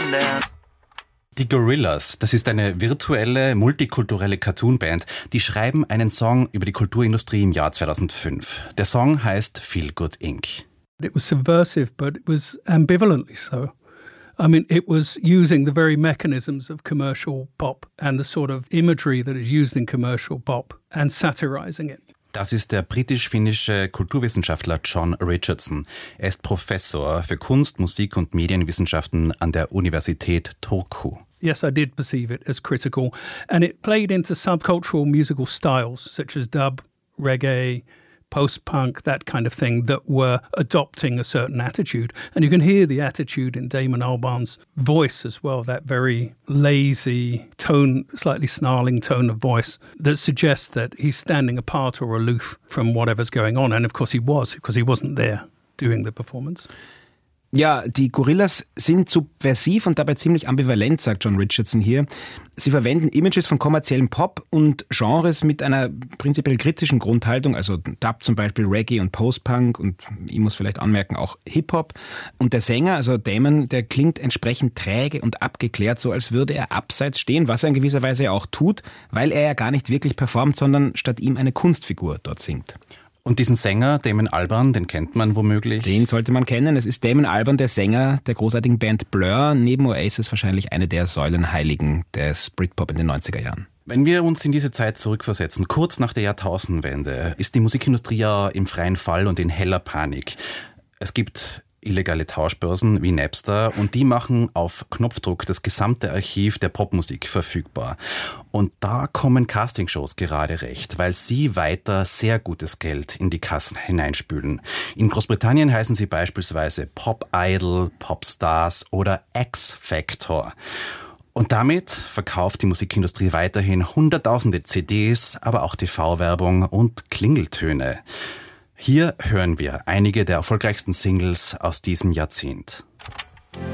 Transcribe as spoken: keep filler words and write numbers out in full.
down. Die Gorillaz, das ist eine virtuelle, multikulturelle Cartoonband, die schreiben einen Song über die Kulturindustrie im Jahr zweitausendfünf. Der Song heißt Feel Good Incorporated. It was subversive, but it was ambivalently so. I mean, it was using the very mechanisms of commercial pop and the sort of imagery that is used in commercial pop and satirizing it. Das ist der britisch-finnische Kulturwissenschaftler John Richardson. Er ist Professor für Kunst, Musik und Medienwissenschaften an der Universität Turku. Yes, I did perceive it as critical, and it played into subcultural musical styles such as dub, reggae, post-punk, that kind of thing, that were adopting a certain attitude. And you can hear the attitude in Damon Albarn's voice as well, that very lazy tone, slightly snarling tone of voice that suggests that he's standing apart or aloof from whatever's going on. And of course he was, because he wasn't there doing the performance. Ja, die Gorillaz sind subversiv und dabei ziemlich ambivalent, sagt John Richardson hier. Sie verwenden Images von kommerziellem Pop und Genres mit einer prinzipiell kritischen Grundhaltung, also Dub zum Beispiel, Reggae und Post-Punk und ich muss vielleicht anmerken auch Hip-Hop. Und der Sänger, also Damon, der klingt entsprechend träge und abgeklärt, so als würde er abseits stehen, was er in gewisser Weise auch tut, weil er ja gar nicht wirklich performt, sondern statt ihm eine Kunstfigur dort singt. Und diesen Sänger, Damon Albarn, den kennt man womöglich? Den sollte man kennen. Es ist Damon Albarn, der Sänger der großartigen Band Blur, neben Oasis wahrscheinlich eine der Säulenheiligen des Britpop in den neunziger Jahren. Wenn wir uns in diese Zeit zurückversetzen, kurz nach der Jahrtausendwende, ist die Musikindustrie ja im freien Fall und in heller Panik. Es gibt illegale Tauschbörsen wie Napster und die machen auf Knopfdruck das gesamte Archiv der Popmusik verfügbar. Und da kommen Castingshows gerade recht, weil sie weiter sehr gutes Geld in die Kassen hineinspülen. In Großbritannien heißen sie beispielsweise Pop Idol, Pop Stars oder X Factor. Und damit verkauft die Musikindustrie weiterhin hunderttausende C Ds, aber auch T V-Werbung und Klingeltöne. Hier hören wir einige der erfolgreichsten Singles aus diesem Jahrzehnt.